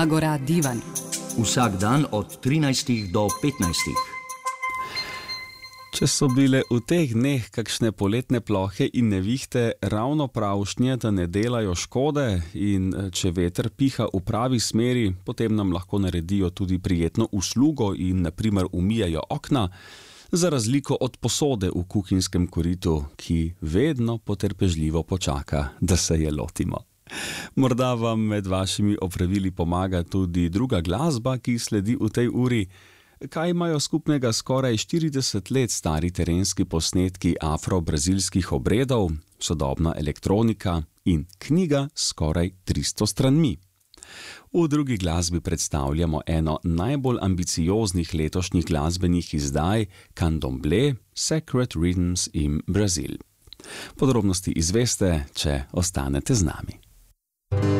Agora Divan. Vsak dan od 13 do 15. Če so bile v teh dneh kakšne poletne plohe in nevihte ravno pravšnje, da ne delajo škode, in če veter piha v pravi smeri, potem nam lahko naredijo tudi prijetno uslugo in na primer umijajo okna, za razliko od posode v kuhinjskem koritu, ki vedno potrpežljivo počaka, da se je lotimo. Morda vam med vašimi opravili pomaga tudi druga glasba, ki sledi v tej uri. Kaj imajo skupnega skoraj 40 let stari terenski posnetki afro-brazilskih obredov, sodobna elektronika in knjiga s skoraj 300 stranmi? V drugi glasbi predstavljamo eno najbolj ambicioznih letošnjih glasbenih izdaj Candomblé Sacred Rhythms in Brazil. Podrobnosti izveste, če ostanete z nami.